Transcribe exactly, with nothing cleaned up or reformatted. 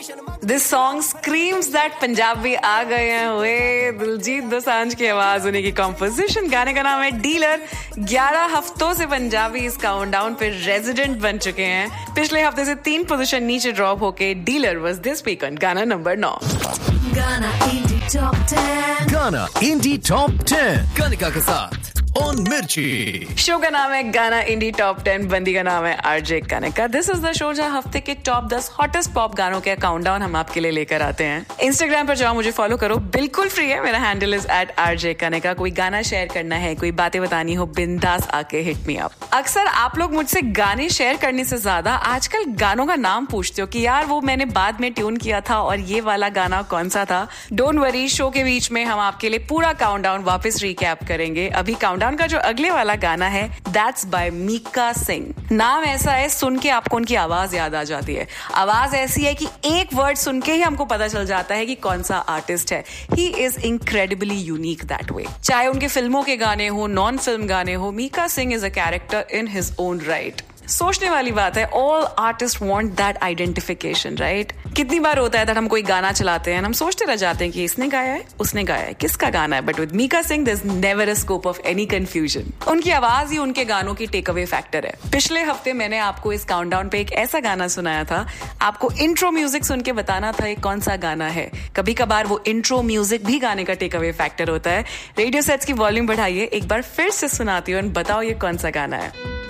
This song screams that Punjabi आ गए हैं वे दिलजीत दोसांझ की आवाज उन्हीं की कॉम्पोजिशन. गाने का नाम है डीलर. ग्यारह हफ्तों से पंजाबी इस काउंटडाउन पे रेजिडेंट बन चुके हैं. पिछले हफ्ते से तीन पोजीशन नीचे ड्रॉप होके dealer was this week on गाना नंबर नौ. गाना इंडी टॉप टेन. गाना इंडी टॉप टेन कनिका के साथ ऑन मिर्ची. शो का नाम है गाना इंडी टॉप टेन. बंदी का नाम है RJ Kanika. This is the show जहां हफ्ते के टॉप दस हॉटेस्ट पॉप गानों के काउंटडाउन हम आपके लिए लेकर आते हैं. इंस्टाग्राम पर जाओ, मुझे फॉलो करो, बिल्कुल फ्री है. मेरा handle is eight RJ Kanika. कोई गाना शेयर करना है, कोई बातें बतानी हो, बिंदास आके हिट मी अप. अक्सर आप लोग मुझसे गाने शेयर करने से ज्यादा आजकल गानों का नाम पूछते हो कि यार वो मैंने बाद में ट्यून किया था और ये वाला गाना कौन सा था. डोंट वरी, शो के बीच में हम आपके लिए पूरा काउंटडाउन वापस रिकैप करेंगे. अभी काउंटडाउन का जो अगले वाला गाना है दैट्स बाय मीका सिंह. नाम ऐसा है, सुन के आपको उनकी आवाज याद आ जाती है. आवाज ऐसी है कि एक वर्ड सुन के ही हमको पता चल जाता है कि कौन सा आर्टिस्ट है. He is incredibly unique that way. चाहे उनके फिल्मों के गाने हो, नॉन फिल्म गाने हो, Mika Singh is a character in his own right. सोचने वाली बात है, all artist want that identification, right. कितनी बार होता है that हम कोई गाना चलाते हैं, हम सोचते रह जाते हैं कि इसने गाया है, उसने गाया है, किसका गाना है. But with Mika Singh there is never a scope of any confusion. उनकी आवाज ही उनके गानों की टेक अवे फैक्टर है. पिछले हफ्ते मैंने आपको इस काउंटडाउन पे एक ऐसा गाना सुनाया था, आपको इंट्रो म्यूजिक सुन के बताना था ये कौन सा गाना है. कभी कभार वो इंट्रो म्यूजिक भी गाने का टेक अवे फैक्टर होता है. रेडियो सेट्स की वॉल्यूम बढ़ाइए, एक बार फिर से सुनाती हूँ और बताओ ये कौन सा गाना है.